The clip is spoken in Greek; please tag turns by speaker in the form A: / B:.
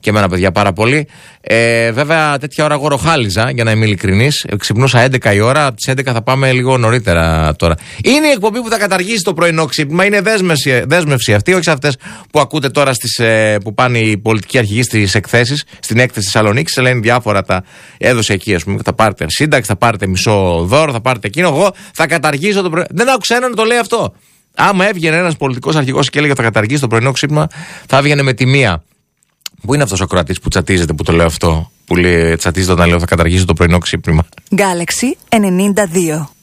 A: και εμένα, παιδιά, πάρα πολύ. Βέβαια, τέτοια ώρα εγώ ροχάλιζα, για να είμαι ειλικρινής. Ξυπνούσα 11 η ώρα, τις 11 θα πάμε λίγο νωρίτερα τώρα. Είναι η εκπομπή που θα καταργήσει το πρωινό ξύπνημα. Είναι δέσμευση αυτή, όχι σε αυτές που ακούτε τώρα που πάνε οι πολιτικοί αρχηγοί στις εκθέσεις, στην έκθεση Θεσσαλονίκης. Λένε διάφορα, τα έδωσε εκεί, ας πούμε. Θα πάρετε σύνταξη, θα πάρετε μισό δώρο, θα πάρετε εκείνο. Εγώ θα καταργήσω το πρωινό. Δεν άκουσα έναν να το λέει αυτό. Άμα έβγαινε ένας πολιτικός αρχηγός και έλεγε θα καταργήσει το πρωινό ξύπνημα, θα έβγαινε με τη μία. Πού είναι αυτός ο Κροατής που τσατίζεται που το λέω αυτό, που λέει, τσατίζεται όταν λέω θα καταργήσω το πρωινό ξύπνημα?
B: Galaxy 92.